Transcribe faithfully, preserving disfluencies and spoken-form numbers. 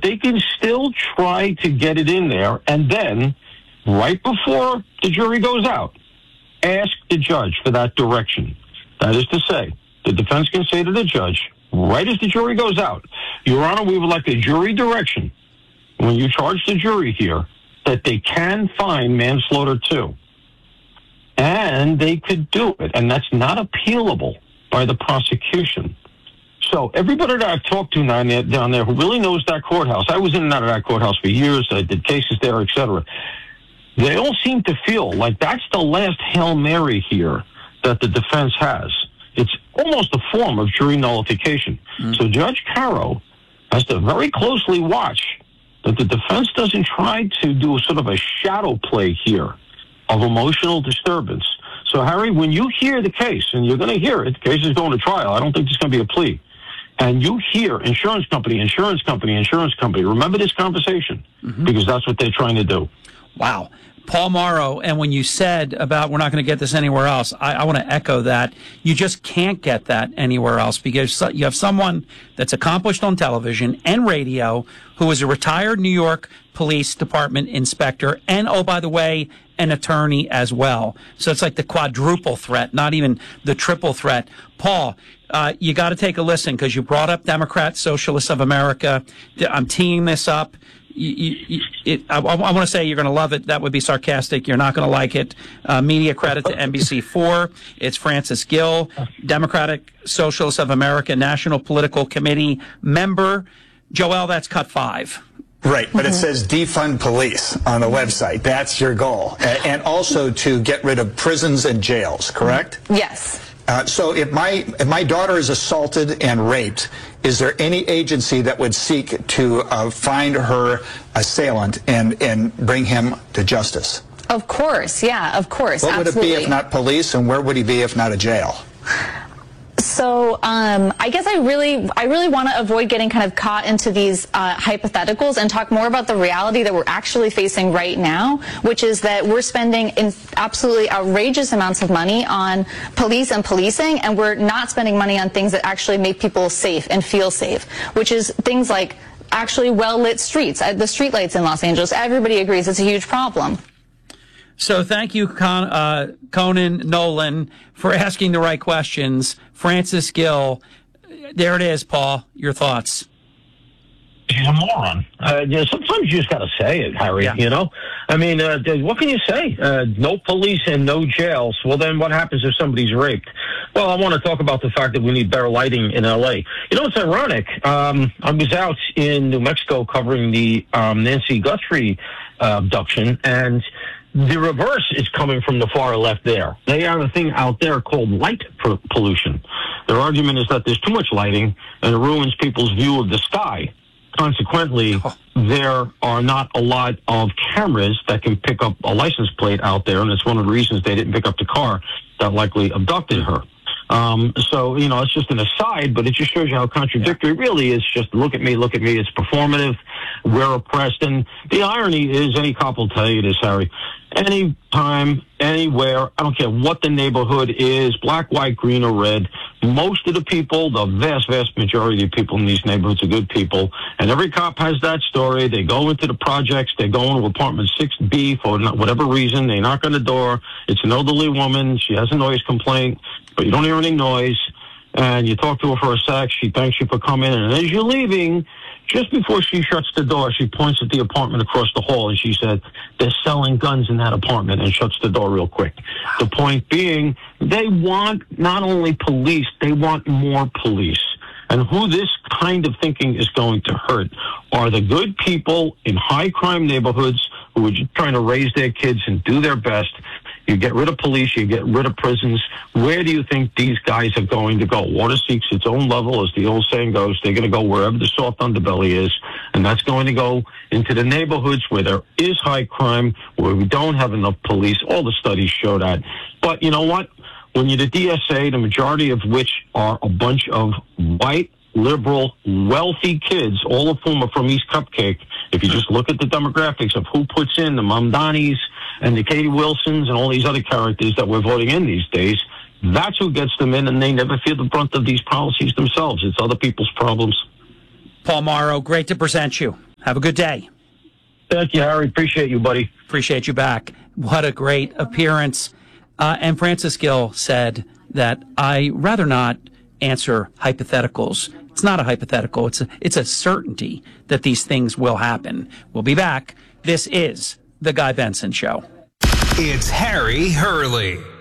they can still try to get it in there, and then, right before the jury goes out, ask the judge for that direction. That is to say, the defense can say to the judge, right as the jury goes out, Your Honor, we would like a jury direction, when you charge the jury here, that they can find manslaughter too. And they could do it, and that's not appealable by the prosecution. So everybody that I've talked to down there, down there who really knows that courthouse, I was in and out of that courthouse for years, I did cases there, et cetera. They all seem to feel like that's the last Hail Mary here that the defense has. It's almost a form of jury nullification. Mm. So Judge Caro has to very closely watch that the defense doesn't try to do sort of a shadow play here of emotional disturbance. So, Harry, when you hear the case, and you're going to hear it, the case is going to trial. I don't think there's going to be a plea. And you hear insurance company, insurance company, insurance company, remember this conversation, mm-hmm. because that's what they're trying to do. Wow. Paul Mauro, and when you said about we're not going to get this anywhere else, I, I want to echo that. You just can't get that anywhere else because you have someone that's accomplished on television and radio who is a retired New York Police Department inspector and, oh, by the way, an attorney as well. So it's like the quadruple threat, not even the triple threat. Paul, uh, you got to take a listen because you brought up Democrats, Socialists of America. I'm teeing this up. You, you, it, I, I want to say you're going to love it. That would be sarcastic. You're not going to like it. Uh, media credit to N B C four. It's Francis Gill, Democratic Socialists of America National Political Committee member. Joel, that's cut five. Right, but mm-hmm. it says defund police on the website. That's your goal. And also to get rid of prisons and jails, correct? Yes. Uh, so if my if my daughter is assaulted and raped, is there any agency that would seek to uh, find her assailant and, and bring him to justice? Of course, yeah, of course. What would absolutely. it be if not police, and where would he be if not a jail? So um, I guess I really, I really want to avoid getting kind of caught into these uh, hypotheticals and talk more about the reality that we're actually facing right now, which is that we're spending in absolutely outrageous amounts of money on police and policing, and we're not spending money on things that actually make people safe and feel safe, which is things like actually well-lit streets, uh, the streetlights in Los Angeles. Everybody agrees it's a huge problem. So thank you, Con, uh, Conan Nolan, for asking the right questions. Francis Gill, there it is, Paul. Your thoughts? He's a moron. Uh, you know, sometimes you just got to say it, Harry, yeah. you know? I mean, uh, what can you say? Uh, no police and no jails. Well, then what happens if somebody's raped? Well, I want to talk about the fact that we need better lighting in L A. You know, it's ironic. Um, I was out in New Mexico covering the um, Nancy Guthrie uh, abduction, and the reverse is coming from the far left there. They have a thing out there called light pollution. Their argument is that there's too much lighting and it ruins people's view of the sky. Consequently, oh. there are not a lot of cameras that can pick up a license plate out there, and it's one of the reasons they didn't pick up the car that likely abducted her. Um, so, you know, it's just an aside, but it just shows you how contradictory it really is. Just look at me, look at me. It's performative. We're oppressed. And the irony is, any cop will tell you this, Harry, anytime, anywhere, I don't care what the neighborhood is, black, white, green, or red, most of the people, the vast, vast majority of people in these neighborhoods are good people. And every cop has that story. They go into the projects. They go into apartment six B for whatever reason. They knock on the door. It's an elderly woman. She has a noise complaint, but you don't hear any noise. And you talk to her for a sec. She thanks you for coming. And as you're leaving, just before she shuts the door, she points at the apartment across the hall, and she said, they're selling guns in that apartment, and shuts the door real quick. The point being, they want not only police, they want more police. And who this kind of thinking is going to hurt are the good people in high-crime neighborhoods who are just trying to raise their kids and do their best. You get rid of police, you get rid of prisons. Where do you think these guys are going to go? Water seeks its own level, as the old saying goes. They're going to go wherever the soft underbelly is, and that's going to go into the neighborhoods where there is high crime, where we don't have enough police. All the studies show that. But you know what? When you're the D S A, the majority of which are a bunch of white, liberal, wealthy kids, all of whom are from East Cupcake. If you just look at the demographics of who puts in the Mamdanis and the Katie Wilsons and all these other characters that we're voting in these days, that's who gets them in, and they never feel the brunt of these policies themselves. It's other people's problems. Paul Mauro, great to present you. Have a good day. Thank you, Harry. Appreciate you, buddy. Appreciate you back. What a great appearance. Uh, and Francis Gill said that I rather not answer hypotheticals. It's not a hypothetical. It's a, it's a certainty that these things will happen. We'll be back. This is The Guy Benson Show. It's Harry Hurley.